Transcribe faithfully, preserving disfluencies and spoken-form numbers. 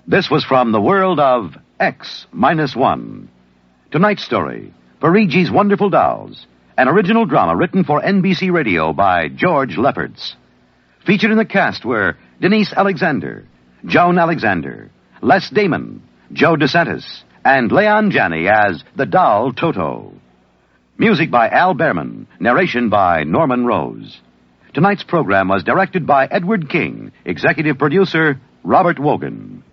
This was from the world of X Minus One. Tonight's story, Parigi's Wonderful Dolls, an original drama written for N B C Radio by George Lefferts. Featured in the cast were Denise Alexander, Joan Alexander, Les Damon, Joe DeSantis, and Leon Janney as the doll Toto. Music by Al Behrman, narration by Norman Rose. Tonight's program was directed by Edward King, executive producer Robert Wogan.